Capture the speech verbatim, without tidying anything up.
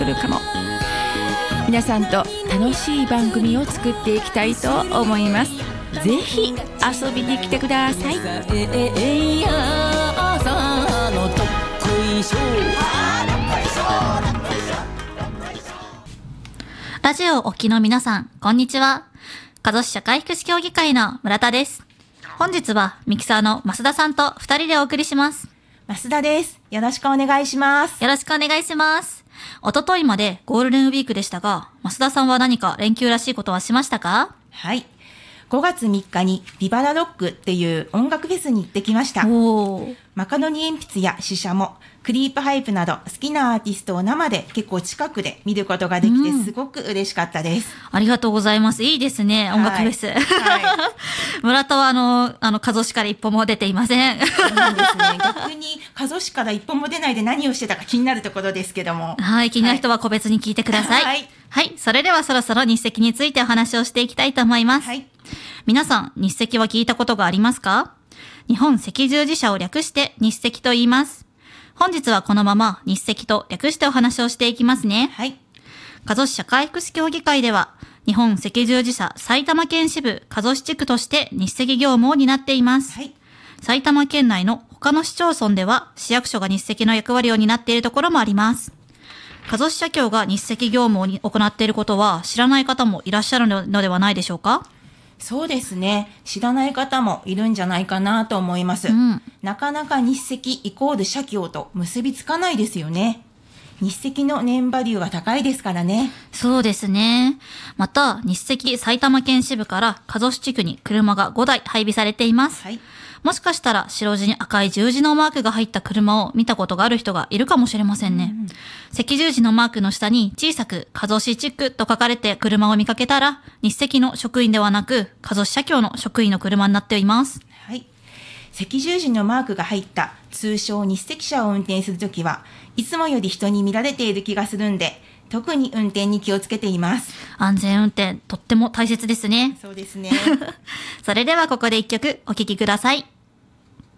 るかも。皆さんと楽しい番組を作っていきたいと思います。ぜひ遊びに来てください。 ラジオお聞きの皆さん、こんにちは。加須市社会福祉協議会の村田です。本日はミキサーの増田さんとふたりでお送りします。 増田です。よろしくお願いします。 よろしくお願いします。おとといまでゴールデンウィークでしたが、増田さんは何か連休らしいことはしましたか？ はい。ごがつみっかにビバラロックっていう音楽フェスに行ってきました。 おー。 マカロニ鉛筆やシシャモ、クリープハイプなど好きなアーティストを生で結構近くで見ることができてすごく嬉しかったです。 うん、ありがとうございます。いいですね、音楽フェス。はいはい、村田はあの、あの、加須市から一歩も出ていません。 そうなんですね。逆に加須市から一歩も出ないで何をしてたか気になるところですけども。 はい、気になる人は個別に聞いてください。はい。はい、それではそろそろ日赤についてお話をしていきたいと思います。はい。皆さん、日赤は聞いたことがありますか？日本赤十字社を略して日赤と言います。本日はこのまま日赤と略してお話をしていきますね。 はい。 加須市社会福祉協議会では、日本赤十字社埼玉県支部加須市地区として日赤業務を担っています。はい。埼玉県内の他の市町村では市役所が日赤の役割を担っているところもあります。加須市社協が日赤業務を行っていることは知らない方もいらっしゃるのではないでしょうか？ そうですね。知らない方もいるんじゃないかなと思います。うん、なかなか日赤イコール社協と結びつかないですよね。日赤のネームバリューが高いですからね。 そうですね。また、日赤埼玉県支部から加須市地区に車がごだい配備されています。はい。もしかしたら白地に赤い十字のマークが入った車を見たことがある人がいるかもしれませんね。うん、赤十字のマークの下に小さく加須市地区と書かれて車を見かけたら、日赤の職員ではなく加須市社協の職員の車になっています。 はい。赤十字のマークが入った通称日赤車を運転するときはいつもより人に見られている気がするんで、特に運転に気をつけています。 安全運転、とっても大切ですね。 そうですね。 それではここで一曲お聴きください。